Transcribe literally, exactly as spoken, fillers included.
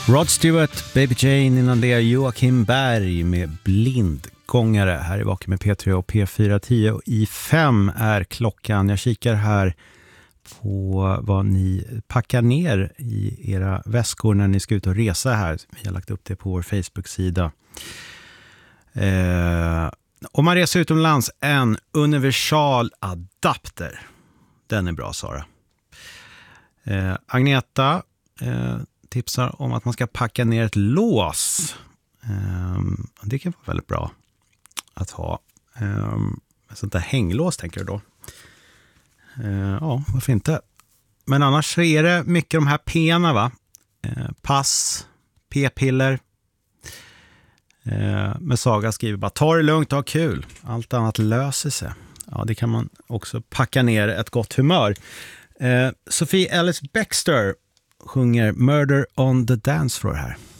Rod Stewart, Baby Jane, innan det är Joakim Berg med Blindgångare. Här är Vaken med P tre och P fyra tio och i fem är klockan. Jag kikar här på vad ni packar ner i era väskor när ni ska ut och resa här. Vi har lagt upp det på vår Facebook-sida. Eh, om man reser utomlands, en universal adapter. Den är bra, Sara. Eh, Agneta eh, tipsar om att man ska packa ner ett lås. Um, det kan vara väldigt bra att ha. Um, ett sånt där hänglås, tänker du då. Uh, ja, varför inte? Men annars så är det mycket de här pena, va? Uh, pass, p-piller. Uh, men Saga skriver bara, ta det lugnt och ha kul. Allt annat löser sig. Ja, det kan man också packa ner ett gott humör. Uh, Sophie Ellis Bextor sjunger Murder on the Dance Floor här.